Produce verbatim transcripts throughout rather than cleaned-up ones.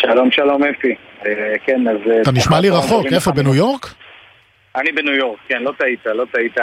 שלום, שלום אפי. כן, אז... אתה נשמע לי רחוק, איפה, בניו יורק? אני בניו יורק, כן, לא טעית, לא טעית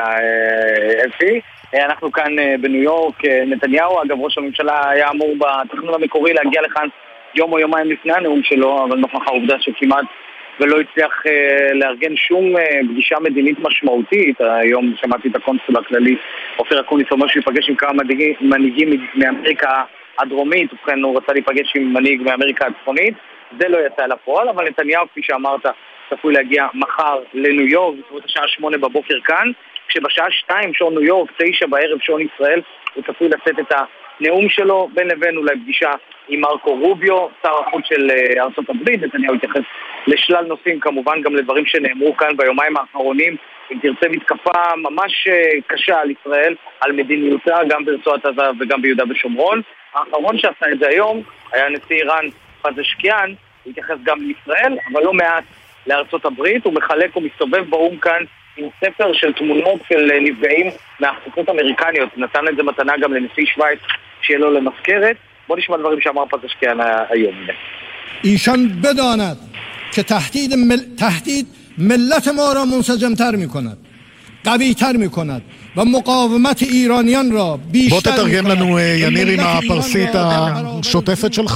אפי. אנחנו כאן בניו יורק, נתניהו, אגב, ראש הממשלה היה אמור בתכנון המקורי להגיע לכאן יום או יומיים לפני הנאום שלו, אבל נוכח העובדה שכמעט ולא הצליח לארגן שום פגישה מדינית משמעותית. היום שמעתי את הקונסול הכללי, אופיר אקוניס, אומר שהוא ייפגש עם כמה מנהיגים מאמריקה הדרומית, ובכן הוא רצה להיפגש עם מנהיג מאמריקה הצפונית, זה לא יצא לפועל, אבל נתניהו, כפי שאמרת, צפוי להגיע מחר לניו יורק, בסביבות השעה שמונה בבוקר כאן, כשבשעה שתיים שעון ניו יורק, תשע בערב שעון ישראל, הוא צפוי לשאת את הנאום שלו, בין לבין אולי פגישה עם מרקו רוביו, שר החוץ של ארצות הברית. נתניהו התייחס לשלל נושאים, כמובן גם לדברים שנאמרו כאן ביומיים האחרונים, אם תרצה מתקפה ממש קשה על ישראל, על מדיניותה, גם ברצועת עזה וגם ביהודה ושומרון. האחרון שעשה את זה היום היה נשיא איראן פזשקיאן, הוא התייחס גם לישראל, אבל לא מעט לארצות הברית. הוא מחלק ומסתובב באום כאן עם ספר של תמונות של נפגעים מהחוקות אמריקניות. נתן את זה מתנה גם לנשיא שווייץ שיהיה לו למזכרת. בוא נשמע דברים שאמר פזשקיאן היום. ایشان بداند که تهدید مل... تهدید ملت ما را منسجم‌تر می‌کند، قوی‌تر می‌کند و مقاومت ایرانیان را بیشتر. בוא תתרגם לנו יניר עם הפרסית השוטפת שלך.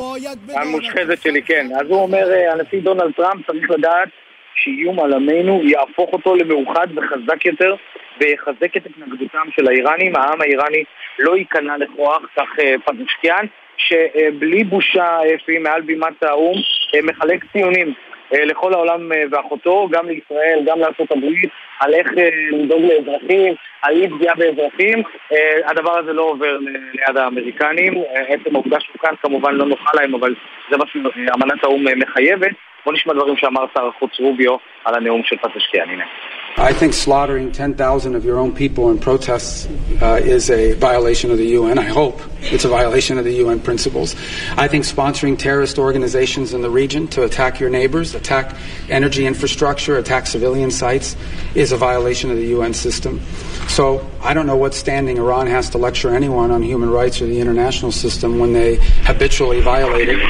המושחזת שלי, כן. אז הוא אומר, הנשיא דונלד טראמפ צריך לדעת שאיום על עמנו יהפוך אותו למאוחד וחזק יותר ויחזק את התנגדותם של האיראנים. העם האיראני לא ייכנע לכוח, כך פזשקיאן, שבלי בושה אפי מעל בימת האום מחלק ציונים לכל העולם ואחותו, גם לישראל, גם לארצות הברית, על איך לדאוג לאזרחים, על אי פגיעה באזרחים. הדבר הזה לא עובר ליד האמריקנים. עצם העובדה שהוא כאן כמובן לא נוחה להם, אבל זה מה שאמנת האום מחייבת. בוא נשמע דברים שאמר שר החוץ רוביו על הנאום של פזשקיאן. הנה. I think slaughtering ten thousand of your own people in protests uh, is a violation of the U N. I hope it's a violation of the U N principles. I think sponsoring terrorist organizations in the region to attack your neighbors, attack energy infrastructure, attack civilian sites is a violation of the U N system. So I don't know what standing Iran has to lecture anyone on human rights or the international system when they habitually violate it.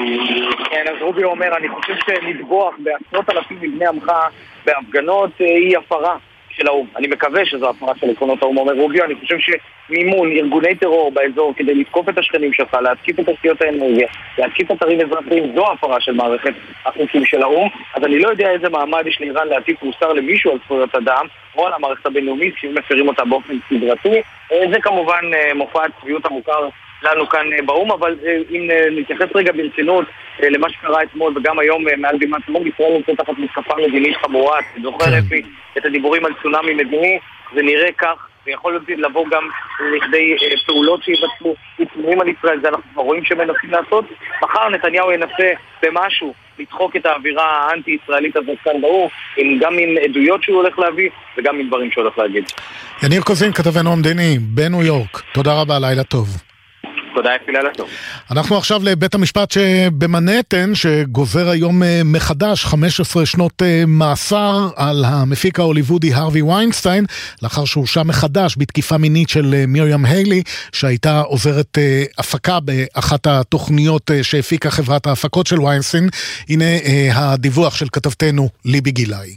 אז רוביו אומר, אני חושב שנטבוח בעשרות אלפים מבני עמך בהפגנות היא הפרה של האום. אני מקווה שזו הפרה של עקרונות האום, אומר רוביו. אני חושב שמימון ארגוני טרור באזור כדי לתקוף את השכנים שלך, להתקיף את תשתיות האנרגיה, להתקיף אתרים אזרחיים, זו הפרה של מערכת החוקים של האום. אז אני לא יודע איזה מעמד יש לאיראן להטיף מוסר למישהו על זכויות אדם או על המערכת הבינלאומית שהם מפרים אותה באופן סדרתי. זה כמובן מופע הצביעות המוכר לנו כאן באום, אבל אם נתייחס רגע ברצינות למה שקרה אתמול וגם היום מעל בימת האום, ישראל נמצאת תחת מתקפה מדינית חמורה. זוכר אפי את הדיבורים על צונאמי מדיני, זה נראה כך, ויכול לבוא גם לכדי פעולות שיבצעו עיצומים על ישראל, זה אנחנו רואים שמנסים לעשות. מחר נתניהו ינסה במשהו לדחוק את האווירה האנטי-ישראלית הזאת כאן באום, גם עם עדויות שהוא הולך להביא וגם עם דברים שהוא הולך להגיד. יניר קוזין, כתבנו המדיני בניו יורק, תודה רבה, לילה טוב. תודה, אפי, לילה טוב. אנחנו עכשיו לבית המשפט שבמנהטן, שגוזר היום מחדש חמש עשרה שנות מאסר על המפיק ההוליוודי הרווי ויינסטיין, לאחר שהורשע מחדש בתקיפה מינית של מיריאם היילי, שהייתה עוזרת הפקה באחת התוכניות שהפיקה חברת ההפקות של ויינסטיין. הנה הדיווח של כתבתנו ליבי גילאי.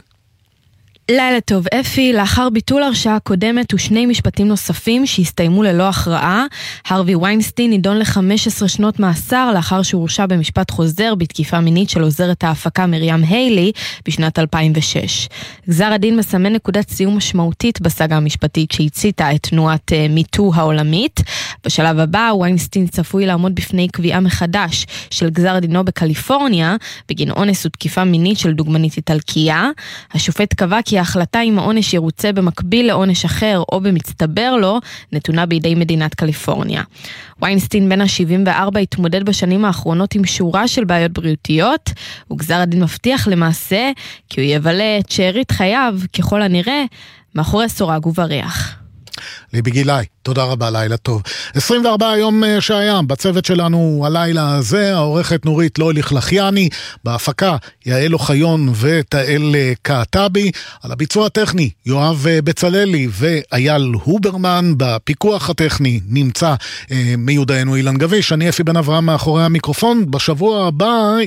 לילה טוב אפי, לאחר ביטול הרשעה קודמת ושני משפטים נוספים שהסתיימו ללא הכרעה, הרווי ויינסטיין נידון ל-חמש עשרה שנות מאסר לאחר שהורשע במשפט חוזר בתקיפה מינית של עוזרת ההפקה מיריאם היילי בשנת אלפיים ושש. גזר הדין מסמן נקודת סיום משמעותית בסאגה המשפטית שהציתה את תנועת מיטו העולמית. בשלב הבא ויינסטיין צפוי לעמוד בפני קביעה מחדש של גזר דינו בקליפורניה בגין אונס ותקיפה מינית של דוגמנית איטלקייה. השופט קבע כי ההחלטה אם העונש ירוצה במקביל לעונש אחר או במצטבר לו, נתונה בידי מדינת קליפורניה. ויינסטיין בן ה-שבעים וארבע התמודד בשנים האחרונות עם שורה של בעיות בריאותיות, וגזר הדין מבטיח למעשה כי הוא יבלה את שארית חייו ככל הנראה מאחורי סורג ובריח. ליבי גילאי, תודה רבה, לילה טוב. עשרים וארבעה היום שהיה, בצוות שלנו הלילה הזה, העורכת נורית לוי לחלחיאני, בהפקה יעל אוחיון ותאל קעטבי, על הביצוע הטכני יואב בצללי ואייל הוברמן, בפיקוח הטכני נמצא מיודענו אילן גביש, אני אפי בן אברהם מאחורי המיקרופון. בשבוע הבא